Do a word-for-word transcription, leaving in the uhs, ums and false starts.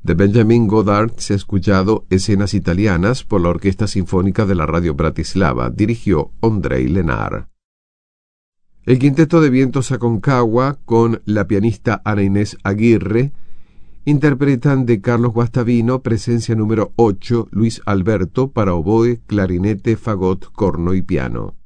De Benjamin Godard se ha escuchado Escenas italianas por la Orquesta Sinfónica de la Radio Bratislava. Dirigió Ondrej Lenar. El Quinteto de Vientos Aconcagua con la pianista Ana Inés Aguirre interpretan de Carlos Guastavino Presencia número ocho, Luis Alberto, para oboe, clarinete, fagot, corno y piano.